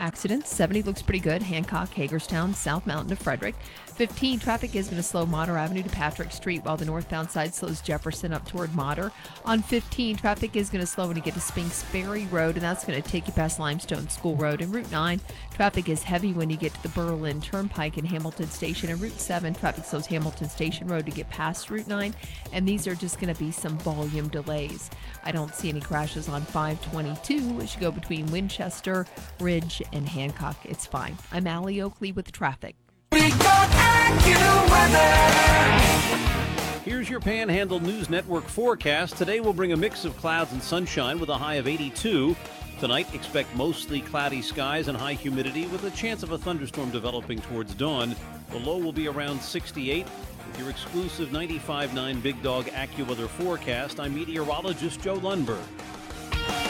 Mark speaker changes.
Speaker 1: accidents. 70 looks pretty good. Hancock, Hagerstown, South Mountain to Frederick. 15, traffic is going to slow Mater Avenue to Patrick Street, while the northbound side slows Jefferson up toward Mater. On 15, traffic is going to slow when you get to Spinks Ferry Road, and that's going to take you past Limestone School Road. And Route 9, traffic is heavy when you get to the Berlin Turnpike and Hamilton Station. And Route 7, traffic slows Hamilton Station Road to get past Route 9, and these are just going to be some volume delays. I don't see any crashes on 522 as you go between Winchester, Ridge, and Hancock. It's fine. I'm Allie Oakley with traffic.
Speaker 2: We got AccuWeather.
Speaker 3: Here's your Panhandle News Network forecast. Today we'll bring a mix of clouds and sunshine with a high of 82. Tonight, expect mostly cloudy skies and high humidity with a chance of a thunderstorm developing towards dawn. The low will be around 68. With your exclusive 95.9 Big Dog AccuWeather forecast, I'm meteorologist Joe Lundberg.